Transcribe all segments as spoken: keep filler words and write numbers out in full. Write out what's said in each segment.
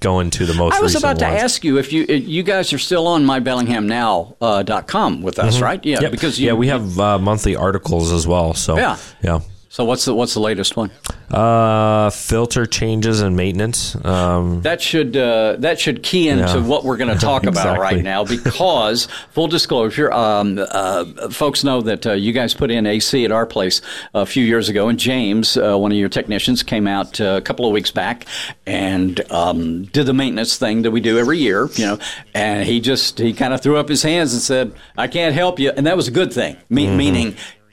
go into the most recent I was about to ones. ask you if you you guys are still on my bellingham now dot com with us, Mm-hmm. right? Yeah, yep. because you, yeah, we have uh, monthly articles as well. So Yeah. yeah. So what's the what's the latest one? Uh, filter changes and maintenance. Um, That should uh, that should key into Yeah. what we're going to talk about Exactly. right now, because full disclosure, um, uh, folks know that uh, you guys put in A C at our place a few years ago, and James, uh, one of your technicians, came out uh, a couple of weeks back and um, did the maintenance thing that we do every year, you know, and he just he kind of threw up his hands and said, "I can't help you," and that was a good thing, Me- Mm-hmm. meaning.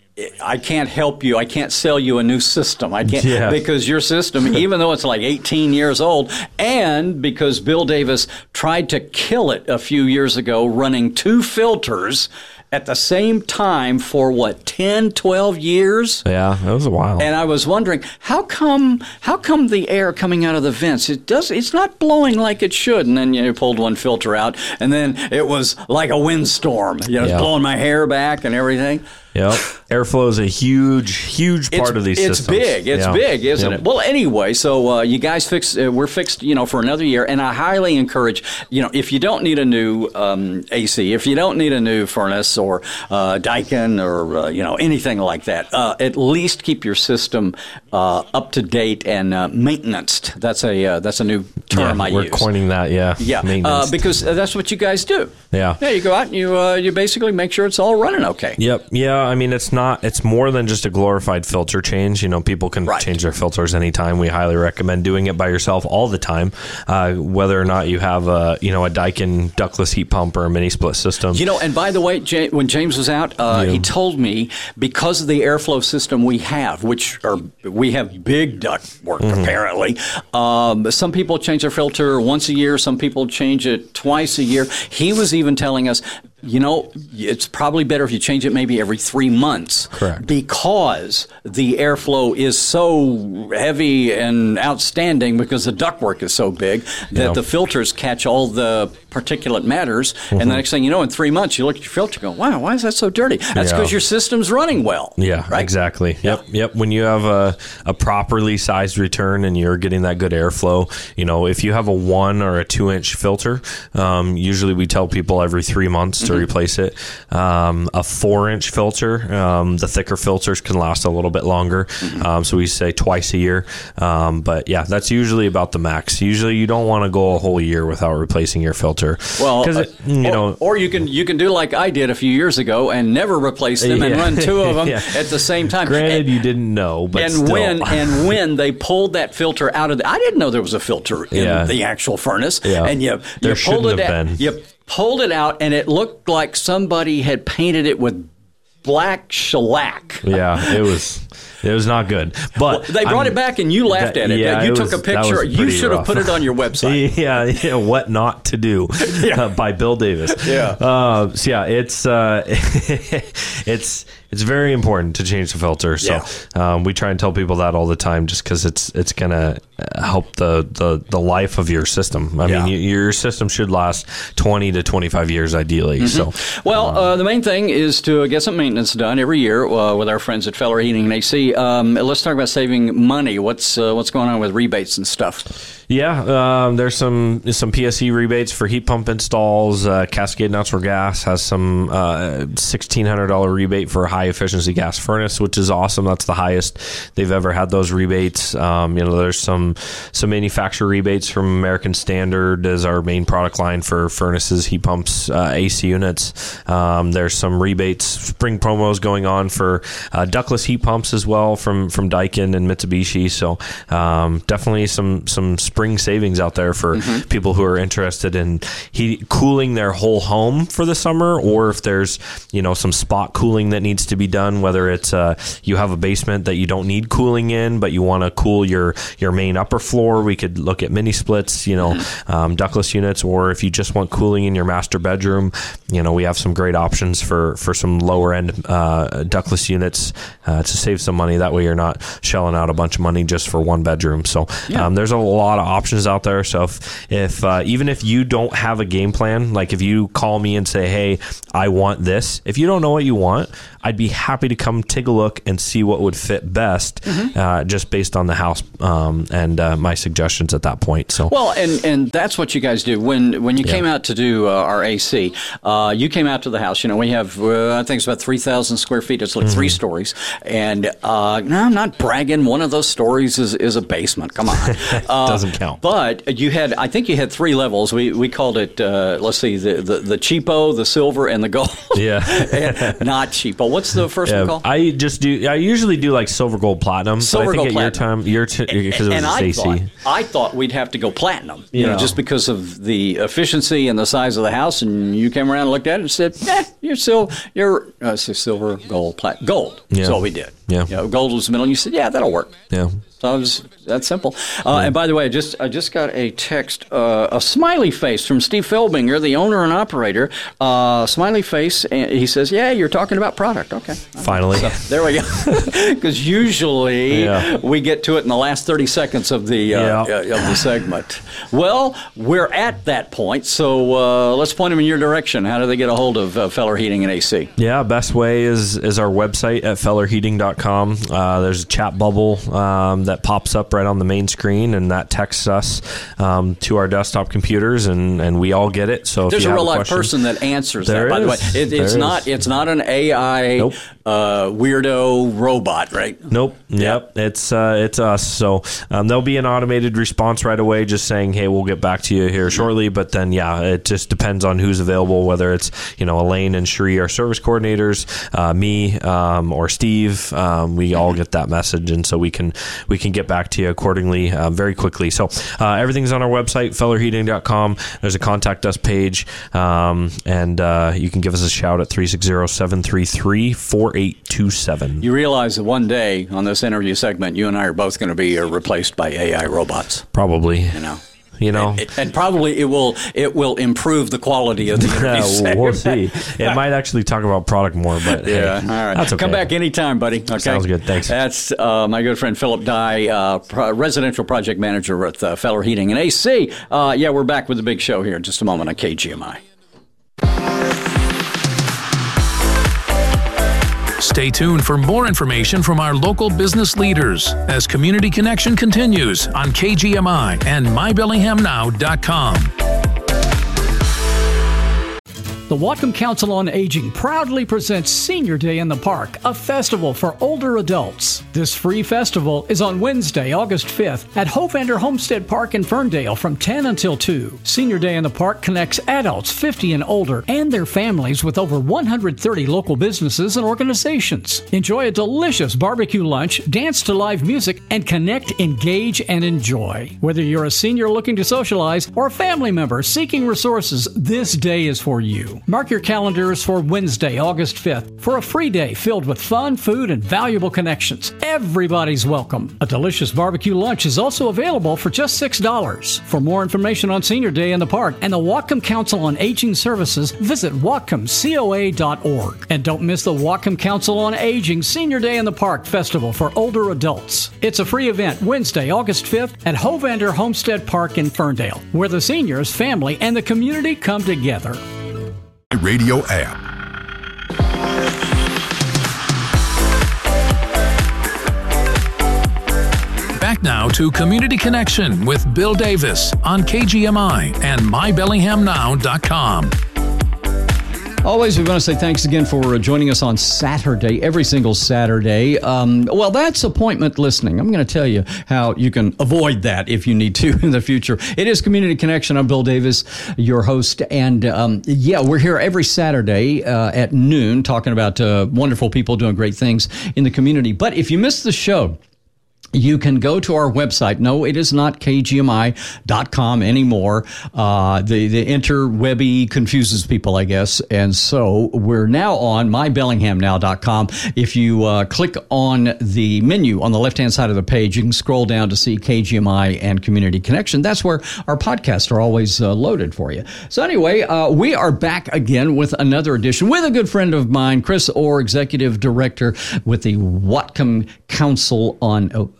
I can't help you. I can't sell you a new system. I can't Yeah. because your system, even though it's like eighteen years old, and because Bill Davis tried to kill it a few years ago, running two filters at the same time for what, ten, twelve years? yeah, that was a while. And I was wondering, how come how come the air coming out of the vents, it does it's not blowing like it should? And then you know, pulled one filter out, and then it was like a windstorm. You know, Yeah. it's blowing my hair back and everything. Yep. Airflow is a huge, huge part it's, of these it's systems. big. It's Yeah. big, isn't Yep. it? Well, anyway, so uh, you guys fixed. Uh, we're fixed, you know, for another year, and I highly encourage, you know, if you don't need a new um, A C, if you don't need a new furnace or uh, Daikin or uh, you know anything like that, uh, at least keep your system uh, up to date and uh, maintenanced. That's a uh, that's a new term Yeah, I we're use. coining that. Yeah. Yeah, uh, Maintenance. because that's what you guys do. Yeah. Yeah, you go out and you uh, you basically make sure it's all running okay. Yep. Yeah. I mean, it's not. It's more than just a glorified filter change. You know, people can Right. change their filters anytime. We highly recommend doing it by yourself all the time, uh, whether or not you have a you know a Daikin ductless heat pump or a mini split system. You know, and by the way, Ja- when James was out, uh, Yeah. he told me because of the airflow system we have, which are we have big duct work Mm-hmm. apparently. Um, some people change their filter once a year. Some people change it twice a year. He was even telling us, you know, it's probably better if you change it maybe every three months. Correct. Because the airflow is so heavy and outstanding because the ductwork is so big that Yeah. the filters catch all the particulate matters. And the next thing you know, in three months, you look at your filter and go, wow, why is that so dirty? That's Yeah. because your system's running well. Yeah, right? exactly. Yep, yep. When you have a, a properly sized return and you're getting that good airflow, you know, if you have a one or a two inch filter, um, usually we tell people every three months to replace it. Um, a four inch filter, um, the thicker filters can last a little bit longer. Um, so we say twice a year. Um, but yeah, that's usually about the max. Usually you don't want to go a whole year without replacing your filter. Well, 'Cause uh, it, you or, know, or you can you can do like I did a few years ago and never replace them and Yeah. run two of them Yeah. at the same time. granted, And- you didn't know, but and still. when and when they pulled that filter out of the, I didn't know there was a filter in Yeah. the actual furnace. Yeah. And you There you pulled shouldn't it have out, been. you pulled it out, and it looked like somebody had painted it with black shellac. Yeah, it was it was not good. But Well, they brought I'm- it back, and you laughed that- at it. yeah, you it took was- a that picture. was You pretty should have rough. put it on your website. Yeah, yeah, what not to do uh, by Bill Davis. Yeah. Uh, so yeah, it's uh, it's it's very important to change the filter. So um, we try and tell people that all the time, just because it's it's gonna help the, the, the life of your system. I Yeah. mean, y- your system should last twenty to twenty-five years ideally. So Well, uh, the main thing is to get some maintenance done every year uh, with our friends at Feller Heating and A C. Um, let's talk about saving money. What's uh, what's going on with rebates and stuff? Yeah, um, there's some some P S E rebates for heat pump installs. Uh, Cascade Natural Gas has some uh, sixteen hundred dollars rebate for a high efficiency gas furnace, which is awesome. That's the highest they've ever had those rebates. Um, you know, there's some some manufacturer rebates from American Standard as our main product line for furnaces, heat pumps, uh, A C units. Um, there's some rebates, spring promos going on for uh, ductless heat pumps as well from from Daikin and Mitsubishi. So um, definitely some some spring savings out there for mm-hmm. people who are interested in heat, cooling their whole home for the summer, or if there's you know some spot cooling that needs to be done, whether it's uh, you have a basement that you don't need cooling in, but you want to cool your your main upper floor. We could look at mini splits, you know, mm-hmm. um, ductless units, or if you just want cooling in your master bedroom, you know, we have some great options for for some lower end uh, ductless units uh, to save some money. That way, you're not shelling out a bunch of money just for one bedroom. So yeah. um, there's a lot of of options out there. So if, if uh, even if you don't have a game plan, like if you call me and say, hey, I want this, if you don't know what you want, I'd be happy to come take a look and see what would fit best, mm-hmm. uh, just based on the house um, and uh, my suggestions at that point. So well, and, and that's what you guys do. When when you yeah. came out to do uh, our A C, uh, you came out to the house. You know, we have uh, I think it's about three thousand square feet. It's like mm-hmm. three stories, and uh, no, I'm not bragging. One of those stories is, is a basement. Come on, uh, doesn't count. But you had, I think you had three levels. We we called it. Uh, let's see, the, the the cheapo, the silver, and the gold. Yeah, and not cheapo. What's the first yeah, one called? I just do. I usually do like silver, gold, platinum. Silver, but I think gold, at platinum. your time, your t- because it was and I A C. thought, I thought we'd have to go platinum, you yeah. know, just because of the efficiency and the size of the house. And you came around and looked at it and said, "Eh, you're still you're uh, silver, gold, platinum, gold." Yeah. That's all we did. Yeah, you know, gold was the middle. And you said, "Yeah, that'll work." Yeah. So it was that simple. Uh, yeah. And by the way, I just I just got a text, uh, a smiley face from Steve Felbinger, the owner and operator. Uh, smiley face, and he says, "Yeah, you're talking about product." Okay, finally, so, there we go. Because usually yeah. we get to it in the last thirty seconds of the uh, yeah. uh, of the segment. Well, we're at that point, so uh, let's point them in your direction. How do they get a hold of uh, Feller Heating and A C? Yeah, best way is is our website at feller heating dot com. Uh, there's a chat bubble um, that that pops up right on the main screen, and that texts us um, to our desktop computers, and, and we all get it. So if there's you a have real a live person that answers that. By is. the way, it, it's there not is. it's not an A I nope. uh, weirdo robot, right? Nope. Yep. Yeah. It's uh, it's us. So um, there'll be an automated response right away, just saying, "Hey, we'll get back to you here shortly." But then, yeah, it just depends on who's available. Whether it's you know Elaine and Sheree, our service coordinators, uh, me um, or Steve, um, we all get that message, and so we can we can get back to you accordingly uh, very quickly. So uh, everything's on our website, feller heating dot com. There's a contact us page, um, and uh, you can give us a shout at three six zero, seven three three, four eight two seven. You realize that one day on this interview segment, you and I are both going to be uh, replaced by A I robots. Probably. You know. You know, and, and probably it will it will improve the quality of the interview. Yeah, we'll see. It might actually talk about product more, but yeah, hey, all right. That's okay. Come back anytime, buddy. Okay, sounds good. Thanks. That's uh, my good friend Philip Dye, uh, pro- residential project manager with uh, Feller Heating and A C. Uh, yeah, we're back with the big show here in just a moment on K G M I. Stay tuned for more information from our local business leaders as Community Connection continues on K G M I and my bellingham now dot com. The Whatcom Council on Aging proudly presents Senior Day in the Park, a festival for older adults. This free festival is on Wednesday, August fifth at Hovander Homestead Park in Ferndale from ten until two. Senior Day in the Park connects adults fifty and older and their families with over one hundred thirty local businesses and organizations. Enjoy a delicious barbecue lunch, dance to live music, and connect, engage, and enjoy. Whether you're a senior looking to socialize or a family member seeking resources, this day is for you. Mark your calendars for Wednesday, August fifth for a free day filled with fun, food, and valuable connections. Everybody's welcome. A delicious barbecue lunch is also available for just six dollars. For more information on Senior Day in the Park and the Whatcom Council on Aging Services, visit whatcom coa dot org. And don't miss the Whatcom Council on Aging Senior Day in the Park Festival for older adults. It's a free event Wednesday, August fifth at Hovander Homestead Park in Ferndale, where the seniors, family, and the community come together. Radio app. Back now to Community Connection with Bill Davis on K G M I and my bellingham now dot com. Always, we want to say thanks again for joining us on Saturday, every single Saturday. Um, well, that's appointment listening. I'm going to tell you how you can avoid that if you need to in the future. It is Community Connection. I'm Bill Davis, your host. And um, yeah, we're here every Saturday uh, at noon talking about uh, wonderful people doing great things in the community. But if you missed the show, you can go to our website. No, it is not K G M I dot com anymore. Uh, the, the interwebby confuses people, I guess. And so we're now on my bellingham now dot com. If you uh, click on the menu on the left-hand side of the page, you can scroll down to see K G M I and Community Connection. That's where our podcasts are always uh, loaded for you. So anyway, uh, we are back again with another edition with a good friend of mine, Chris Orr, Executive Director with the Whatcom Council on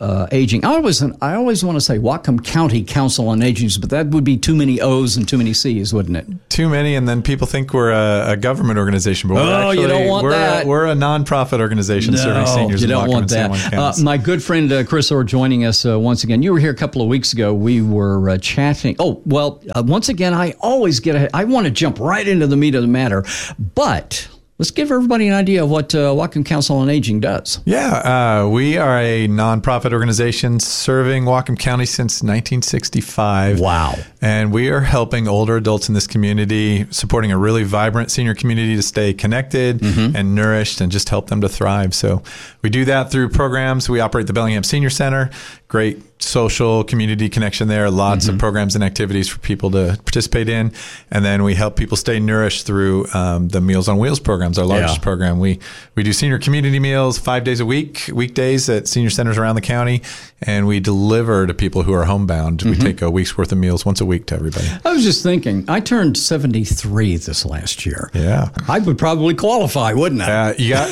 uh, Aging. I always I always want to say Whatcom County Council on Aging, but that would be too many O's and too many C's, wouldn't it? Too many, and then people think we're a, a government organization, but we're oh, actually you don't want we're, that. A, we're a nonprofit organization no, serving seniors. You in don't Whatcom want and San that. Juan Uh, counties. my good friend uh, Chris Orr joining us uh, once again. You were here a couple of weeks ago. We were uh, chatting. Oh, well, uh, once again, I always get ahead. I want to jump right into the meat of the matter, but let's give everybody an idea of what uh, Whatcom Council on Aging does. Yeah, uh, we are a nonprofit organization serving Whatcom County since nineteen sixty-five. Wow. And we are helping older adults in this community, supporting a really vibrant senior community to stay connected mm-hmm. and nourished and just help them to thrive. So we do that through programs. We operate the Bellingham Senior Center. Great social community connection there. Lots mm-hmm. of programs and activities for people to participate in. And then we help people stay nourished through um, the Meals on Wheels programs, our largest yeah. program. We we do senior community meals five days a week, weekdays at senior centers around the county. And we deliver to people who are homebound. Mm-hmm. We take a week's worth of meals once a week to everybody. I was just thinking, I turned seventy-three this last year. Yeah. I would probably qualify, wouldn't I? Uh, you got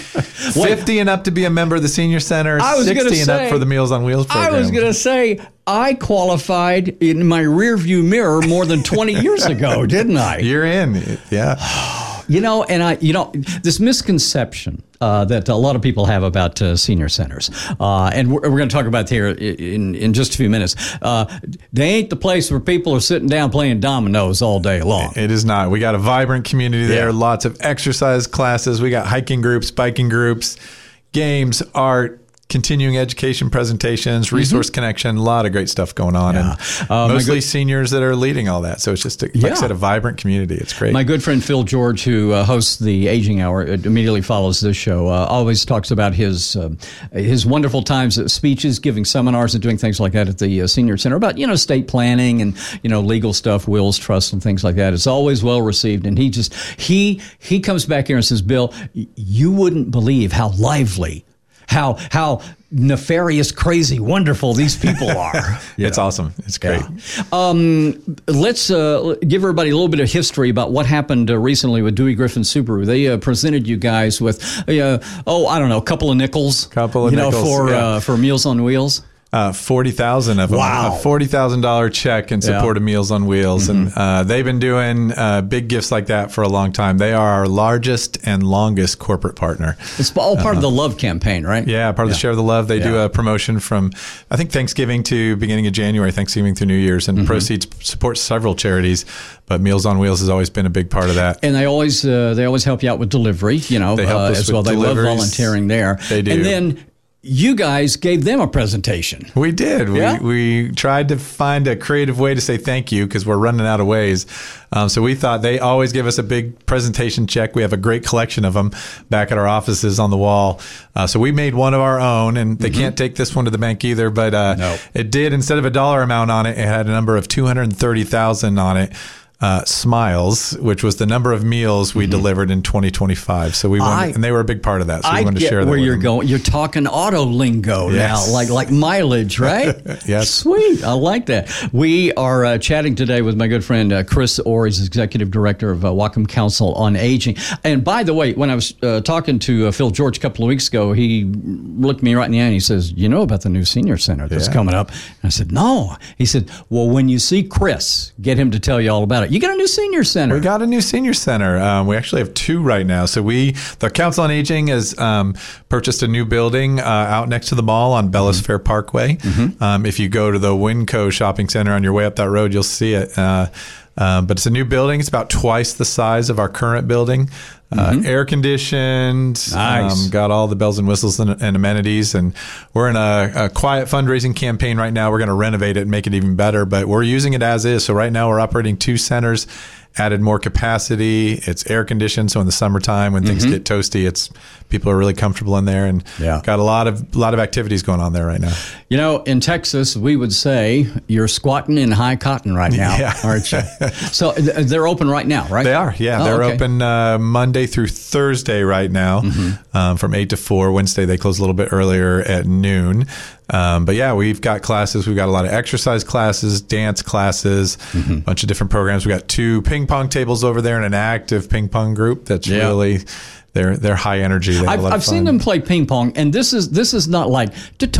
fifty and up to be a member of the Senior Center, I was sixty and say, up for the Meals on Wheels program. I was going to say, I qualified in my rearview mirror more than twenty years ago, didn't I? You're in. Yeah. You know, and I, you know, this misconception uh, that a lot of people have about uh, senior centers, uh, and we're, we're going to talk about here in, in just a few minutes. Uh, they ain't the place where people are sitting down playing dominoes all day long. It is not. We got a vibrant community there, Yeah. lots of exercise classes. We got hiking groups, biking groups, games, art, continuing education presentations, resource mm-hmm. connection, a lot of great stuff going on. Yeah. And Uh, mostly good- seniors that are leading all that. So it's just, a, like Yeah. I said, a vibrant community. It's great. My good friend Phil George, who uh, hosts the Aging Hour, it immediately follows this show, uh, always talks about his uh, his wonderful times at speeches, giving seminars and doing things like that at the uh, Senior Center about, you know, estate planning and, you know, legal stuff, wills, trusts, and things like that. It's always well received. And he just, he, he comes back here and says, Bill, y- you wouldn't believe how lively, how, how nefarious, crazy, wonderful these people are. It's awesome. It's great. Yeah. Um, let's uh, give everybody a little bit of history about what happened uh, recently with Dewey Griffin Subaru. They uh, presented you guys with, uh, oh, I don't know, a couple of nickels. Couple of you nickels, know, for yeah. uh, for Meals on Wheels. Uh, forty thousand of them. Wow. A forty thousand dollars check in support Yeah. of Meals on Wheels. Mm-hmm. And uh, they've been doing uh, big gifts like that for a long time. They are our largest and longest corporate partner. It's all part uh-huh. of the Love campaign, right? Yeah, part of yeah. the Share of the Love. They yeah. do a promotion from, I think, Thanksgiving to beginning of January, Thanksgiving through New Year's, and mm-hmm. proceeds support several charities. But Meals on Wheels has always been a big part of that. And they always uh, they always help you out with delivery, you know, They help uh, us as with well. They love deliveries. volunteering there. They do. And then you guys gave them a presentation. We did. Yeah? We we tried to find a creative way to say thank you because we're running out of ways. Um, so we thought they always give us a big presentation check. We have a great collection of them back at our offices on the wall. Uh, so we made one of our own, and they mm-hmm. can't take this one to the bank either. But uh, no. it did, instead of a dollar amount on it, it had a number of two hundred thirty thousand on it. Uh, smiles, which was the number of meals we mm-hmm. delivered in twenty twenty-five. So we wanted, I, and they were a big part of that. So we I wanted to get share that where with you're them. going. You're talking auto lingo Yes. now, like like mileage, right? Yes. Sweet. I like that. We are uh, chatting today with my good friend uh, Chris Orr. He's executive director of uh, Whatcom Council on Aging. And by the way, when I was uh, talking to uh, Phil George a couple of weeks ago, he looked me right in the eye and he says, "You know about the new senior center that's Yeah. coming up?" And I said, "No." He said, "Well, when you see Chris, get him to tell you all about it. You got a new senior center." We got a new senior center. Um, we actually have two right now. So we, the Council on Aging, has um, purchased a new building uh, out next to the mall on Bellis mm-hmm. Fair Parkway. Mm-hmm. Um, if you go to the Winco Shopping Center on your way up that road, you'll see it. Uh, um, but it's a new building. It's about twice the size of our current building. Uh, mm-hmm. Air conditioned, nice. um, got all the bells and whistles and, and amenities, and we're in a, a quiet fundraising campaign right now. We're going to renovate it and make it even better, but we're using it as is. So right now we're operating two centers, added more capacity. It's air conditioned, so in the summertime when things mm-hmm. get toasty, it's people are really comfortable in there, and yeah. got a lot of lot of activities going on there right now. You know, in Texas, we would say you're squatting in high cotton right now, yeah. aren't you? So th- they're open right now, right? They are, yeah. Oh, they're okay. open uh, Monday through Thursday right now, mm-hmm. um, from eight to four. Wednesday they close a little bit earlier at noon. Um, but yeah, we've got classes. We've got a lot of exercise classes, dance classes, a mm-hmm. bunch of different programs. We got two ping pong tables over there and an active ping pong group that's yeah. really they're they're high energy. They have I've, a lot of I've fun. seen them play ping pong, and this is this is not like da-tung,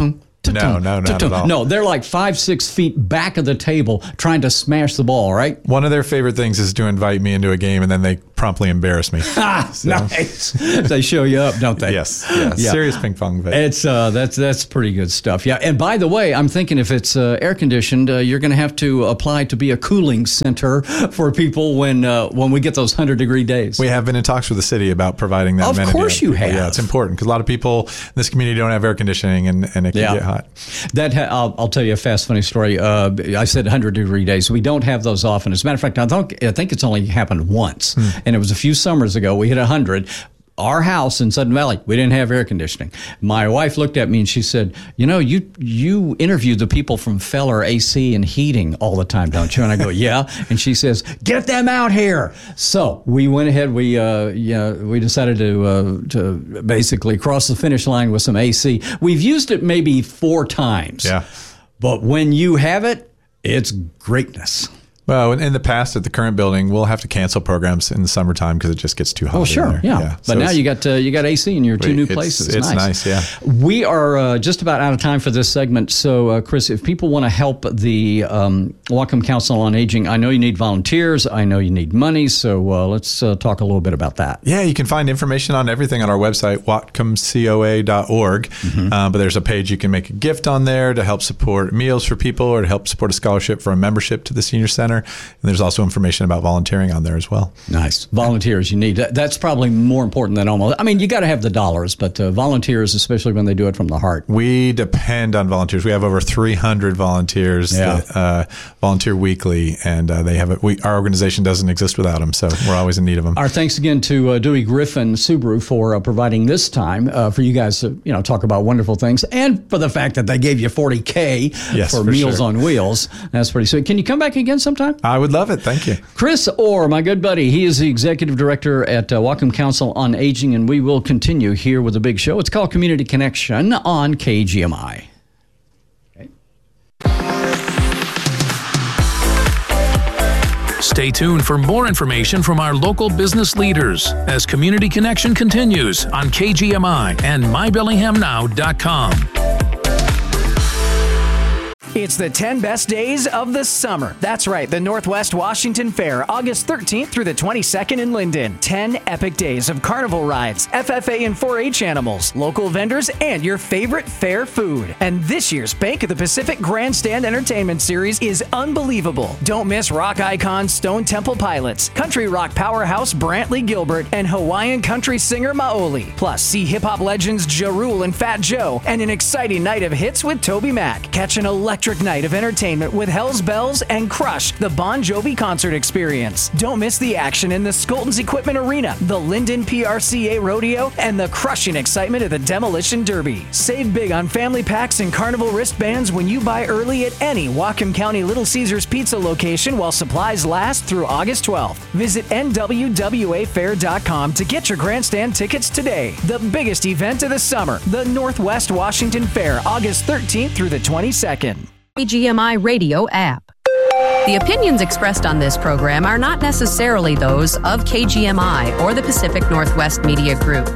No, no, not at all. No, they're like five, six feet back of the table trying to smash the ball, right? One of their favorite things is to invite me into a game, and then they promptly embarrass me. Ah, so. Nice. They show you up, don't they? Yes. yes. Yeah. Serious ping pong. But. It's uh, that's that's pretty good stuff. Yeah. And by the way, I'm thinking if it's uh, air conditioned, uh, you're going to have to apply to be a cooling center for people when uh, when we get those hundred degree days. We have been in talks with the city about providing that. Of amenity course, you have. Yeah, it's important because a lot of people in this community don't have air conditioning, and, and it can yeah. get hot. That ha- I'll, I'll tell you a fast, funny story. Uh, I said hundred degree days. We don't have those often. As a matter of fact, I think I think it's only happened once, hmm. and it was a few summers ago. We hit one hundred. Our house in Sudden Valley, we didn't have air conditioning. My wife looked at me and she said, you know, you you interview the people from Feller A C and Heating all the time, don't you? And I go, yeah. And she says, get them out here. So we went ahead. We uh, yeah, we decided to uh, to basically cross the finish line with some A C. We've used it maybe four times. Yeah. But when you have it, it's greatness. Well, in the past, at the current building, we'll have to cancel programs in the summertime because it just gets too hot. Oh, sure, yeah. yeah. But so now you got uh, you got A C in your two new it's, places. It's nice. nice, yeah. We are uh, just about out of time for this segment. So, uh, Chris, if people want to help the um, Whatcom Council on Aging, I know you need volunteers. I know you need money. So uh, let's uh, talk a little bit about that. Yeah, you can find information on everything on our website, whatcom coa dot org. Mm-hmm. Uh, but there's a page you can make a gift on there to help support meals for people or to help support a scholarship for a membership to the Senior Center. And there's also information about volunteering on there as well. Nice. Volunteers you need. That's probably more important than almost. I mean, you got to have the dollars, but uh, volunteers, especially when they do it from the heart. We depend on volunteers. We have over three hundred volunteers yeah. that uh, volunteer weekly, and uh, they have it. We, our organization doesn't exist without them, so we're always in need of them. Our thanks again to uh, Dewey Griffin Subaru for uh, providing this time uh, for you guys to you know talk about wonderful things, and for the fact that they gave you forty K yes, for, for Meals sure. on Wheels. That's pretty sweet. Can you come back again sometime? I would love it. Thank you. Chris Orr, my good buddy, he is the executive director at uh, Whatcom Council on Aging, and we will continue here with a big show. It's called Community Connection on K G M I. Okay. Stay tuned for more information from our local business leaders as Community Connection continues on K G M I and my bellingham now dot com. It's the ten best days of the summer. That's right, the Northwest Washington Fair, August thirteenth through the twenty-second in Linden. ten epic days of carnival rides, F F A and four H animals, local vendors, and your favorite fair food. And this year's Bank of the Pacific Grandstand Entertainment Series is unbelievable. Don't miss rock icons Stone Temple Pilots, country rock powerhouse Brantley Gilbert, and Hawaiian country singer Maoli. Plus, see hip-hop legends Ja Rule and Fat Joe, and an exciting night of hits with Toby Mac. Catch an electric night of entertainment with Hell's Bells and Crush, the Bon Jovi concert experience. Don't miss the action in the Skolton's Equipment Arena, the Linden P R C A Rodeo, and the crushing excitement of the Demolition Derby. Save big on family packs and carnival wristbands when you buy early at any Whatcom County Little Caesars Pizza location while supplies last through August twelfth. Visit N W W A fair dot com to get your grandstand tickets today. The biggest event of the summer, the Northwest Washington Fair, August thirteenth through the twenty-second. K G M I radio app. The opinions expressed on this program are not necessarily those of K G M I or the Pacific Northwest Media Group.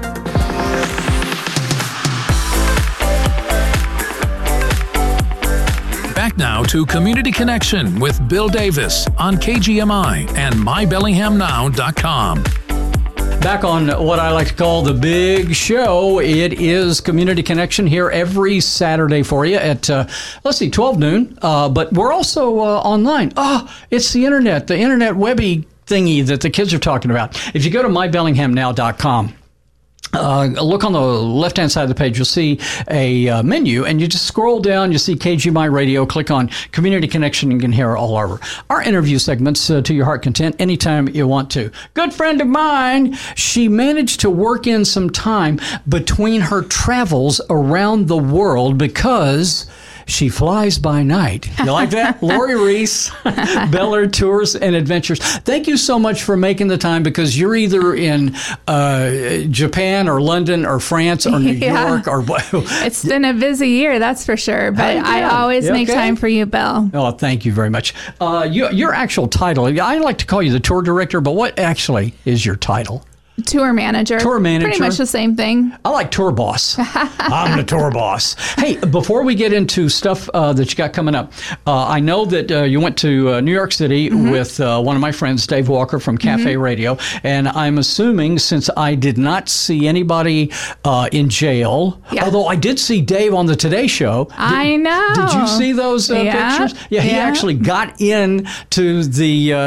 Back now to Community Connection with Bill Davis on K G M I and my bellingham now dot com. Back on what I like to call the big show. It is Community Connection here every Saturday for you at, uh, let's see, twelve noon. Uh, but we're also uh, online. Oh, it's the internet, the internet webby thingy that the kids are talking about. If you go to my bellingham now dot com, Uh, look on the left-hand side of the page, you'll see a uh, menu, and you just scroll down, you see K G M I Radio, click on Community Connection, and you can hear all our, our interview segments uh, to your heart content anytime you want to. Good friend of mine, she managed to work in some time between her travels around the world because she flies by night. You like that? Lori Reese, Bel Air Tours and Adventures. Thank you so much for making the time, because you're either in uh, Japan or London or France or New yeah. York or what. It's been a busy year, that's for sure. But Hey, I always you make okay? time for you, Bill. Oh, thank you very much. Uh, you, your actual title, I like to call you the tour director, but what actually is your title? tour manager. Tour manager. Pretty much the same thing. I like tour boss. I'm the tour boss. Hey, before we get into stuff uh, that you got coming up, uh, I know that uh, you went to uh, New York City mm-hmm. with uh, one of my friends, Dave Walker from Cafe mm-hmm. Radio, and I'm assuming since I did not see anybody uh, in jail, yeah. although I did see Dave on the Today Show. Did, I know. Did you see those uh, yeah. pictures? Yeah, he yeah. actually got in to the uh,